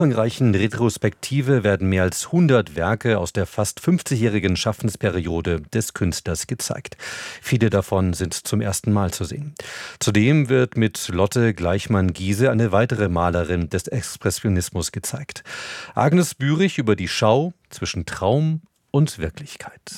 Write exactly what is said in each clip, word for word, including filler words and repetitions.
umfangreichen Retrospektive werden mehr als hundert Werke aus der fast fünfzigjährigen Schaffensperiode des Künstlers gezeigt. Viele davon sind zum ersten Mal zu sehen. Zudem wird mit Lotte Gleichmann-Giese eine weitere Malerin des Expressionismus gezeigt. Agnes Bürich über die Schau zwischen Traum und Wirklichkeit.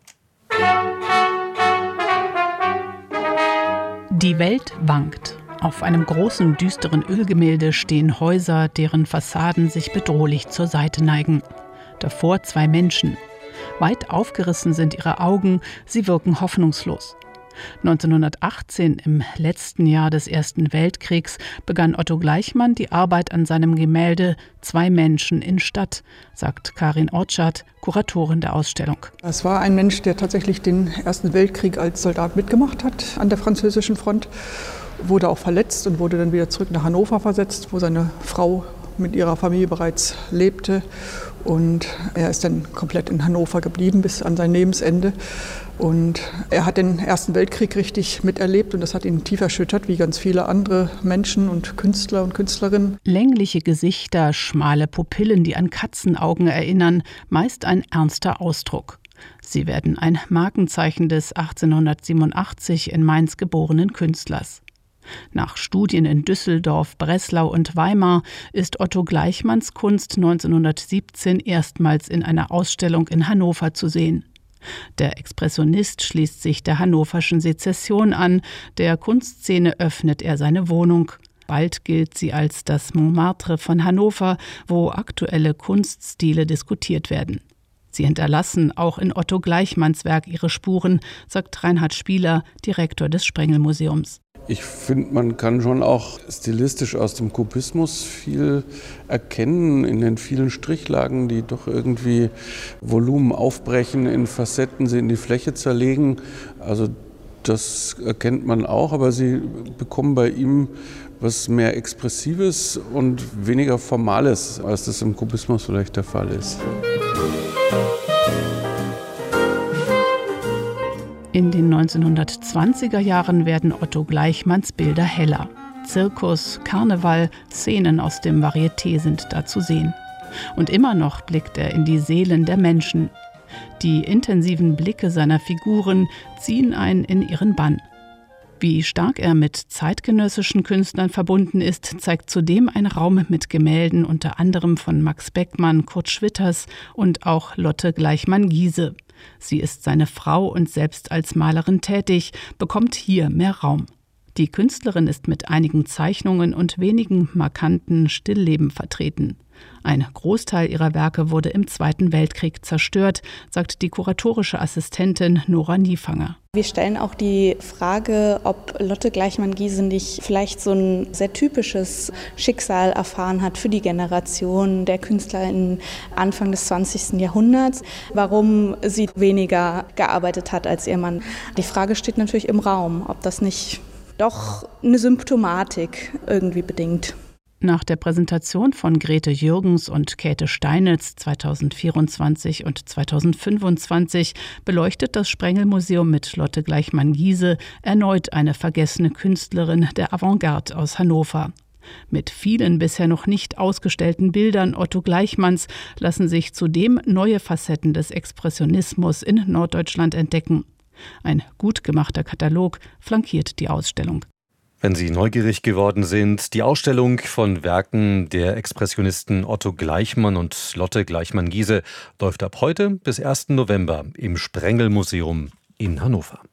Die Welt wankt. Auf einem großen, düsteren Ölgemälde stehen Häuser, deren Fassaden sich bedrohlich zur Seite neigen. Davor zwei Menschen. Weit aufgerissen sind ihre Augen, sie wirken hoffnungslos. neunzehnhundertachtzehn, im letzten Jahr des Ersten Weltkriegs, begann Otto Gleichmann die Arbeit an seinem Gemälde »Zwei Menschen in Stadt«, sagt Karin Ortschat, Kuratorin der Ausstellung. Es war ein Mensch, der tatsächlich den Ersten Weltkrieg als Soldat mitgemacht hat an der französischen Front, wurde auch verletzt und wurde dann wieder zurück nach Hannover versetzt, wo seine Frau mit ihrer Familie bereits lebte. Und er ist dann komplett in Hannover geblieben bis an sein Lebensende. Und er hat den Ersten Weltkrieg richtig miterlebt und das hat ihn tief erschüttert, wie ganz viele andere Menschen und Künstler und Künstlerinnen. Längliche Gesichter, schmale Pupillen, die an Katzenaugen erinnern, meist ein ernster Ausdruck. Sie werden ein Markenzeichen des achtzehnhundertsiebenundachtzig in Mainz geborenen Künstlers. Nach Studien in Düsseldorf, Breslau und Weimar ist Otto Gleichmanns Kunst neunzehnhundertsiebzehn erstmals in einer Ausstellung in Hannover zu sehen. Der Expressionist schließt sich der hannoverschen Sezession an, der Kunstszene öffnet er seine Wohnung. Bald gilt sie als das Montmartre von Hannover, wo aktuelle Kunststile diskutiert werden. Sie hinterlassen auch in Otto Gleichmanns Werk ihre Spuren, sagt Reinhard Spieler, Direktor des Sprengel-Museums. Ich finde, man kann schon auch stilistisch aus dem Kubismus viel erkennen in den vielen Strichlagen, die doch irgendwie Volumen aufbrechen, in Facetten sie in die Fläche zerlegen. Also das erkennt man auch, aber sie bekommen bei ihm was mehr Expressives und weniger Formales, als das im Kubismus vielleicht der Fall ist. In den neunzehnhundertzwanziger Jahren werden Otto Gleichmanns Bilder heller. Zirkus, Karneval, Szenen aus dem Varieté sind da zu sehen. Und immer noch blickt er in die Seelen der Menschen. Die intensiven Blicke seiner Figuren ziehen einen in ihren Bann. Wie stark er mit zeitgenössischen Künstlern verbunden ist, zeigt zudem ein Raum mit Gemälden unter anderem von Max Beckmann, Kurt Schwitters und auch Lotte Gleichmann-Giese. Sie ist seine Frau und selbst als Malerin tätig, bekommt hier mehr Raum. Die Künstlerin ist mit einigen Zeichnungen und wenigen markanten Stillleben vertreten. Ein Großteil ihrer Werke wurde im Zweiten Weltkrieg zerstört, sagt die kuratorische Assistentin Nora Niefanger. Wir stellen auch die Frage, ob Lotte Gleichmann-Giese nicht vielleicht so ein sehr typisches Schicksal erfahren hat für die Generation der Künstler in Anfang des zwanzigsten Jahrhunderts, warum sie weniger gearbeitet hat als ihr Mann. Die Frage steht natürlich im Raum, ob das nicht doch eine Symptomatik irgendwie bedingt. Nach der Präsentation von Grete Jürgens und Käthe Steinitz zweitausendvierundzwanzig und zweitausendfünfundzwanzig beleuchtet das Sprengel-Museum mit Lotte Gleichmann-Giese erneut eine vergessene Künstlerin der Avantgarde aus Hannover. Mit vielen bisher noch nicht ausgestellten Bildern Otto Gleichmanns lassen sich zudem neue Facetten des Expressionismus in Norddeutschland entdecken. Ein gut gemachter Katalog flankiert die Ausstellung. Wenn Sie neugierig geworden sind, die Ausstellung von Werken der Expressionisten Otto Gleichmann und Lotte Gleichmann-Giese läuft ab heute bis ersten November im Sprengel-Museum in Hannover.